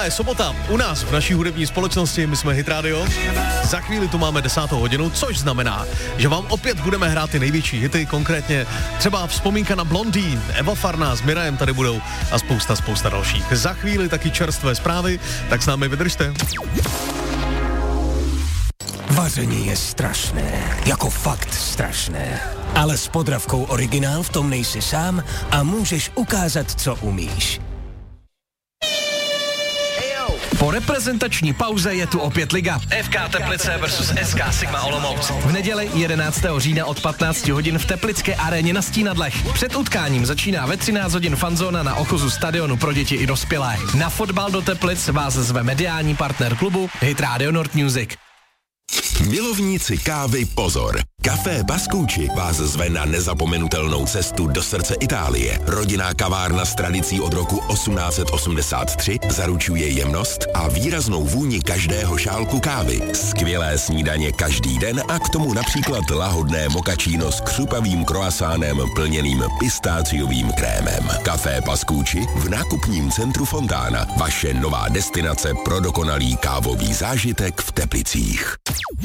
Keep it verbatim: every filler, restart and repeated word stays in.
je sobota. U nás v naší hudební společnosti, my jsme Hit Radio. Za chvíli tu máme desátou hodinu, což znamená, že vám opět budeme hrát ty největší hity, konkrétně třeba vzpomínka na Blondýn, Eva Farná s Mirajem tady budou a spousta, spousta dalších. Za chvíli taky čerstvé zprávy, tak s námi vydržte. Vaření je strašné, jako fakt strašné. Ale s Podravkou Originál v tom nejsi sám a můžeš ukázat, co umíš. Po reprezentační pauze je tu opět liga. F K Teplice versus S K Sigma Olomouc. V neděli jedenáctého října od patnácti hodin v Teplické aréně na Stínadlech. Před utkáním začíná ve třináct hodin fanzóna na ochozu stadionu pro děti i dospělé. Na fotbal do Teplic vás zve mediální partner klubu Hit Radio North Music. Milovníci kávy pozor. Café Pascucci vás zve na nezapomenutelnou cestu do srdce Itálie. Rodinná kavárna s tradicí od roku osmnáct set osmdesát tři zaručuje jemnost a výraznou vůni každého šálku kávy. Skvělé snídaně každý den a k tomu například lahodné mochačino s křupavým croissánem plněným pistáciovým krémem. Café Pascucci v nákupním centru Fontána. Vaše nová destinace pro dokonalý kávový zážitek v Teplicích.